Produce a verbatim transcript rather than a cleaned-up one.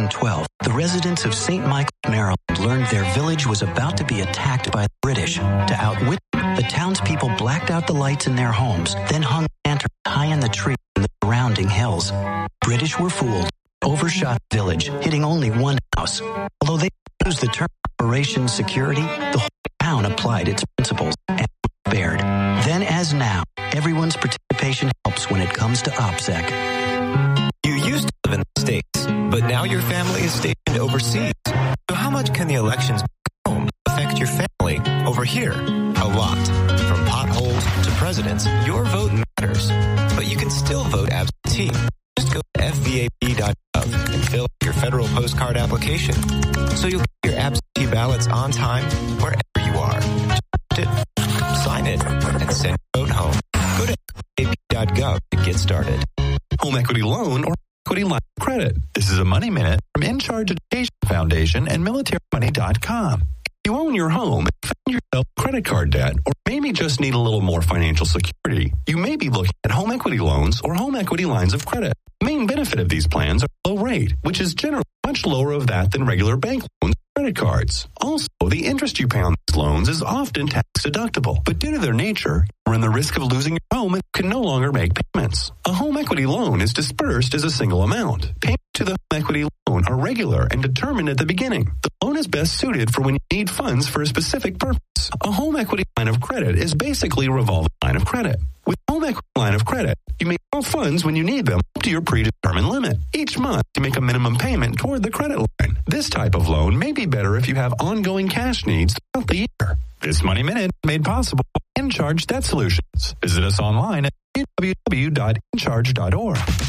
nineteen twelve, the residents of Saint Michael, Maryland learned their village was about to be attacked by the British. To outwit them, the townspeople blacked out the lights in their homes, then hung lanterns high in the trees in the surrounding hills. British were fooled, overshot the village, hitting only one house. Although they used the term Operation Security, the whole town applied its principles and was spared. Then as now, everyone's participation helps when it comes to OPSEC. You used to live in the States, but now your family is stationed overseas. So how much can the elections back home affect your family over here? A lot. From potholes to presidents, your vote matters. But you can still vote absentee. Just go to F V A P dot gov and fill out your federal postcard application. So you'll get your absentee ballots on time wherever you are. Just it, sign it, and send your vote home. Go to F V A P dot gov to get started. Home equity loan or equity line of credit. This is a Money Minute from In Charge Education Foundation and military money dot com. If you own your home and find yourself credit card debt or maybe just need a little more financial security, you may be looking at home equity loans or home equity lines of credit. The main benefit of these plans are low rate, which is generally much lower of that than regular bank loans or credit cards. Also, the interest you pay on these loans is often tax deductible, but due to their nature, you run the risk of losing your home and can no longer make payments. A home equity loan is dispersed as a single amount. Payments to the home equity loan are regular and determined at the beginning. The loan is best suited for when you need funds for a specific purpose. A home equity line of credit is basically a revolving line of credit. With home equity line of credit, you may draw funds when you need them up to your predetermined limit. Each month, you make a minimum payment toward the credit line. This type of loan may be better if you have ongoing cash needs throughout the year. This Money Minute is made possible by In Charge Debt Solutions. Visit us online at w w w dot in charge dot org.